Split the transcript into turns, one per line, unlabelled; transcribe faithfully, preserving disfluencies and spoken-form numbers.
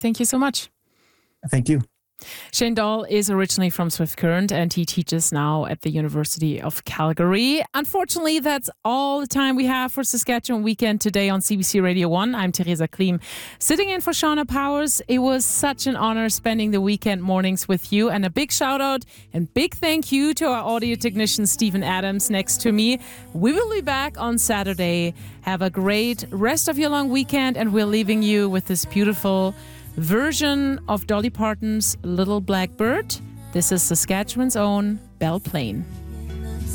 Thank you so much.
Thank you.
Shane Dahl is originally from Swift Current and he teaches now at the University of Calgary. Unfortunately, that's all the time we have for Saskatchewan Weekend today on C B C Radio one. I'm Theresa Klim, sitting in for Shauna Powers. It was such an honor spending the weekend mornings with you, and a big shout out and big thank you to our audio technician Stephen Adams next to me. We will be back on Saturday. Have a great rest of your long weekend, and we're leaving you with this beautiful version of Dolly Parton's Little Black Bird. This is Saskatchewan's own Belle Plaine.